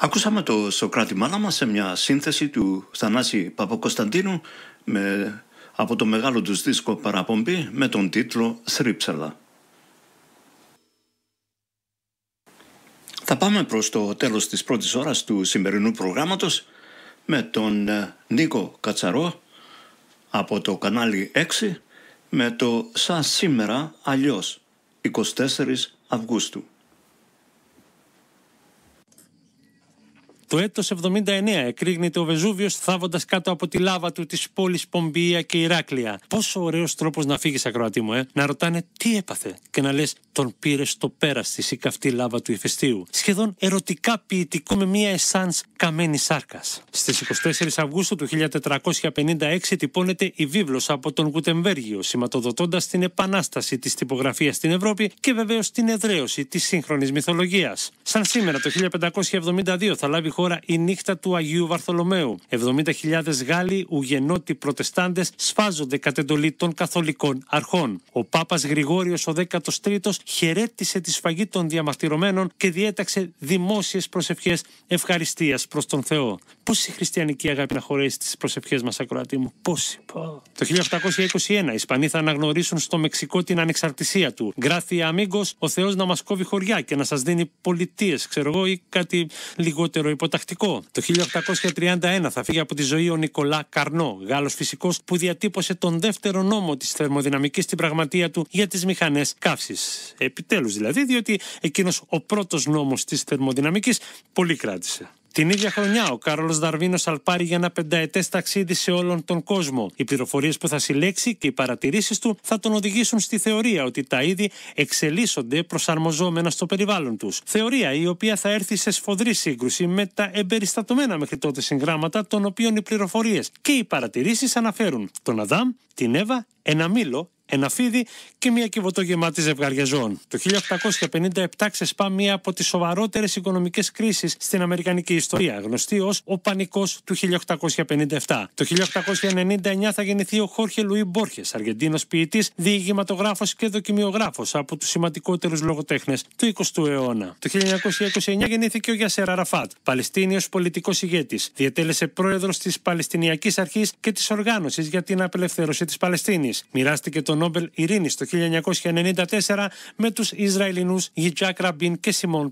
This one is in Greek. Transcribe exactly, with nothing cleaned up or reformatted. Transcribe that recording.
Ακούσαμε το Σωκράτη Μάνα μας σε μια σύνθεση του Θανάση Παπακοσταντίνου με, από το μεγάλο τους δίσκο Παραπομπή με τον τίτλο Θρύψαλα. Θα πάμε προς το τέλος της πρώτης ώρας του σημερινού προγράμματος με τον Νίκο Κατσαρό από το κανάλι έξι με το «Σαν σήμερα αλλιώς» εικοστή τέταρτη Αυγούστου. Το έτος εβδομήντα εννέα εκρήγνεται ο Βεζούβιος θάβοντας κάτω από τη λάβα του τις πόλεις Πομπία και Ηράκλεια. Πόσο ωραίος τρόπος να φύγεις, ακροατή μου, ε! Να ρωτάνε τι έπαθε και να λες τον πήρε στο πέρας της η καυτή λάβα του ηφαιστείου. Σχεδόν ερωτικά ποιητικό με μία εσάνς καμένη σάρκας. Στις εικοστή τέταρτη Αυγούστου του χίλια τετρακόσια πενήντα έξι τυπώνεται η βίβλος από τον Γουτεμβέργιο, σηματοδοτώντας την επανάσταση της τυπογραφίας στην Ευρώπη και βεβαίως την εδραίωση της σύγχρονης μυθολογίας. Σαν σήμερα το χίλια πεντακόσια εβδομήντα δύο θα λάβει χώρα η νύχτα του Αγίου Βαρθολομαίου. εβδομήντα χιλιάδες Γάλλοι ουγενότοι προτεστάντες σφάζονται κατ' εντολή των καθολικών αρχών. Ο Πάπας Γρηγόριος ο δέκατος τρίτος χαιρέτησε τη σφαγή των διαμαρτυρωμένων και διέταξε δημόσιες προσευχές ευχαριστίας προς τον Θεό. Πόση χριστιανική αγάπη να χωρέσει τις προσευχές μας, ακροατή μου, πόση. Το χίλια οκτακόσια είκοσι ένα οι Ισπανοί θα αναγνωρίσουν στο Μεξικό την ανεξαρτησία του. Γκράθια αμίγκος, ο Θεός να μας κόβει χωριά και να σας δίνει πολιτείες, ξέρω εγώ, ή κάτι λιγότερο υποτακτικό. Το χίλια οκτακόσια τριάντα ένα θα φύγει από τη ζωή ο Νικολά Καρνό, Γάλλος φυσικός που διατύπωσε τον δεύτερο νόμο της θερμοδυναμικής στην πραγματεία του για τις μηχανές καύσης. Επιτέλους δηλαδή, διότι εκείνος ο πρώτος νόμος της θερμοδυναμικής πολύ κράτησε. Την ίδια χρονιά ο Κάρολος Δαρβίνος θα πάρει για ένα πενταετές ταξίδι σε όλον τον κόσμο. Οι πληροφορίες που θα συλλέξει και οι παρατηρήσεις του θα τον οδηγήσουν στη θεωρία ότι τα είδη εξελίσσονται προσαρμοζόμενα στο περιβάλλον τους. Θεωρία η οποία θα έρθει σε σφοδρή σύγκρουση με τα εμπεριστατωμένα μέχρι τότε συγγράμματα, των οποίων οι πληροφορίες και οι παρατηρήσεις αναφέρουν τον Αδάμ, την Εύα, ένα μήλο, ένα φίδι και μια κυβωτογεμάτη ζευγάρια ζώων. Το χίλια οκτακόσια πενήντα επτά ξεσπά μία από τις σοβαρότερες οικονομικές κρίσεις στην αμερικανική ιστορία, γνωστή ως ο Πανικός του χίλια οκτακόσια πενήντα επτά. Το χίλια οκτακόσια ενενήντα εννέα θα γεννηθεί ο Χόρχε Λουί Μπόρχες, Αργεντίνος ποιητής, διηγηματογράφος και δοκιμιογράφος, από τους σημαντικότερους λογοτέχνες του εικοστού αιώνα. Το χίλια εννιακόσια είκοσι εννέα γεννήθηκε ο Γιασέρ Αραφάτ, Παλαιστίνιος πολιτικός ηγέτης. Διετέλεσε πρόεδρος της Παλαιστινιακής Αρχής και της Οργάνωσης για την Απελευθέρωση της Παλαιστίνης. Μοιράστηκε το Νόμπελ Ειρήνης το χίλια εννιακόσια ενενήντα τέσσερα με τους Ισραηλινούς Γιτσάκ Ραμπίν και Σιμών